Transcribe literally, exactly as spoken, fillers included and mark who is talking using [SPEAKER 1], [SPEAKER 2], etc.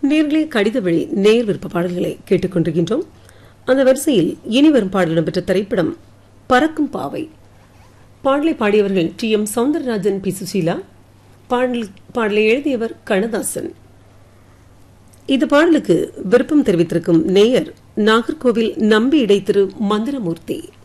[SPEAKER 1] நேர்களே கடித வழி நேர் விருப்ப பாடல்களை கேட்டுக்கொண்டிருக்கின்றோம். அந்த வரிசையில் இனி வரும் பாடல் இடம்பெற்ற திரைப்படம் பறக்கும் பாவை. பாடலை பாடியவர்கள் D M Soundararajan, B Susheela. பாடல் பாடலை எழுதியவர் கண்ணதாசன். இந்த பாடலுக்கு விருப்பம் தெரிவித்திருக்கும் நேயர் நாகர்கோவில் நம்பி இடை திரு மந்திரமூர்த்தி.